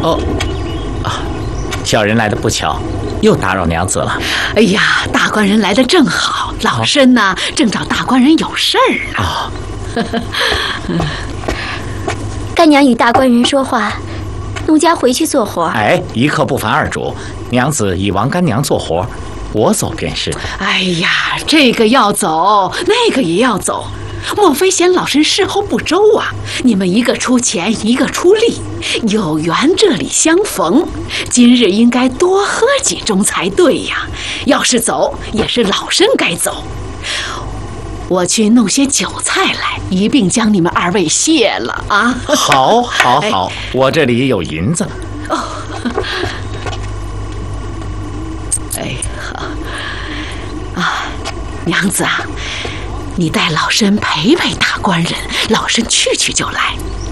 哦，啊，小人来的不巧，又打扰娘子了。 哎呀，大官人来的正好，老身呢正找大官人有事儿啊。 干娘与大官人说话，奴家回去做活。 哎，一刻不烦二主，娘子以王干娘做活，我走便是。 哎呀，这个要走，那个也要走。莫非嫌老身侍候不周啊？你们一个出钱，一个出力，有缘这里相逢，今日应该多喝几盅才对呀。要是走，也是老身该走。我去弄些酒菜来，一并将你们二位谢了啊！ 好，好，好，我这里有银子。 哦，哎，好啊，娘子啊。你带老身陪陪大官人，老身去就来。